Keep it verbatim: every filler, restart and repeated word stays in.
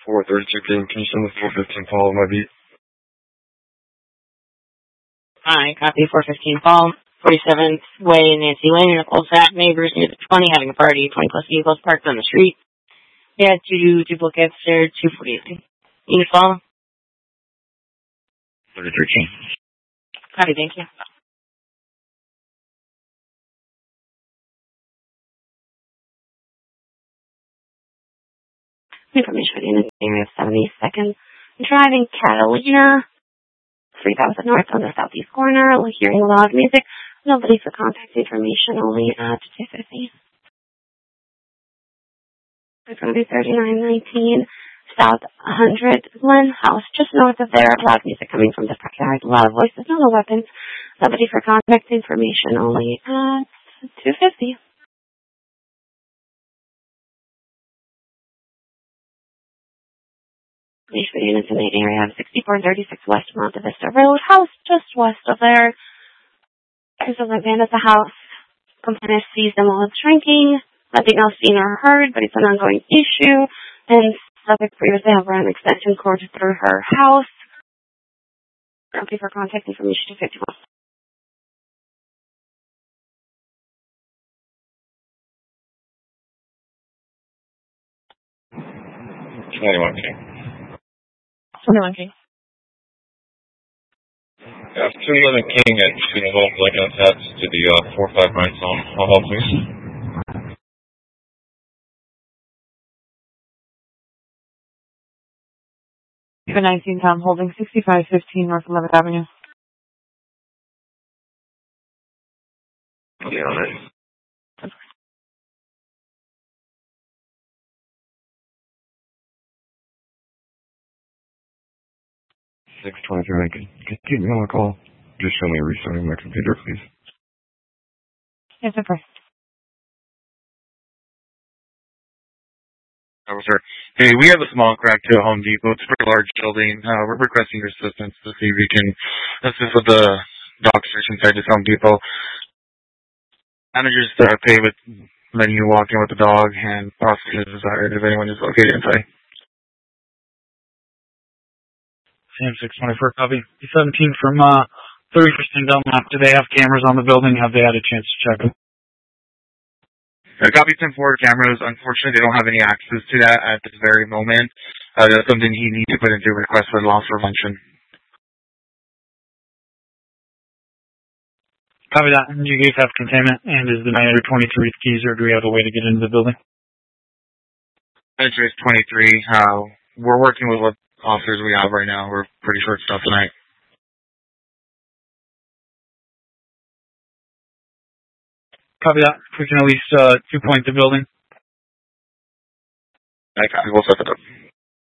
four thirty-two King. Can you send the four fifteen follow my beat? Hi, copy four fifteen Fall, forty-seventh Way, Nancy Lane, Colsack, neighbors near the twenty, having a party, twenty plus vehicles parked on the street. They had two duplicates there, two forty-nine. You follow? thirty-three King. Copy, thank you. Information in the area of seventy-second. Driving Catalina, three thousand north on the southeast corner, hearing loud music. Nobody for contact information, only at two fifty. It's going to be thirty-nine nineteen South one hundred Glen House, just north of there. Loud music coming from the backyard. Loud voices, no weapons. Nobody for contact information, only at two fifty. Police for units in the area of sixty-four thirty-six West Monte Vista Road. House just west of there. There's a van at the house. Complainant sees them while it's drinking. Nothing else seen or heard, but it's an ongoing issue. And subject previously have run an extension cord through her house. Okay, for contact information to fifty-one. twenty-one King. twenty-one King. Yeah, two eleven King at two involved like attached to the uh, four five nine zone. I'll help, please. For nineteen Tom Holding, sixty-five fifteen North eleventh Avenue. Okay, all right. six twenty-three Lincoln. Can you keep me on the call? Just show me restarting my computer, please. Yes, sir. Oh, sir. Hey, we have a small crack to Home Depot. It's a pretty large building. Uh, we're requesting your assistance to see if we can assist with the dog search inside this Home Depot. Managers are paid with letting you walk in with the dog, and prosecutors desired if anyone is located inside. Sam six twenty-four copy. seventeen from uh, thirty-first and Dunlap. Do they have cameras on the building? Have they had a chance to check them? Uh, copy ten forward cameras. Unfortunately, they don't have any access to that at this very moment. Uh, that's something he needs to put into a request for loss prevention. Copy that. Do you guys have containment? And is the nine twenty-three keys, or do we have a way to get into the building? Entry is twenty-three. Uh, we're working with what officers we have right now. We're pretty short stuff tonight. Copy that. We can at least uh, two-point the building. I copy. We'll set it up.